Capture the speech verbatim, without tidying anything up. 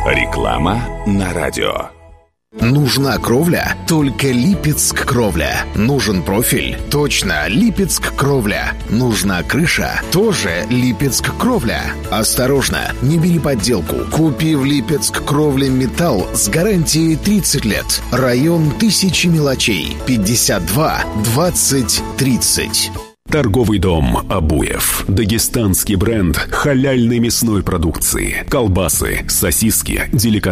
Реклама на радио. Нужна кровля? Только Липецк кровля. Нужен профиль? Точно, Липецк кровля. Нужна крыша? Тоже Липецк кровля. Осторожно, не бери подделку. Купи в Липецк кровля металл с гарантией тридцать лет. Район Тысячи мелочей. пятьдесят два двадцать тридцать. Торговый дом «Абуев». Дагестанский бренд халяльной мясной продукции. Колбасы, сосиски, деликатесы.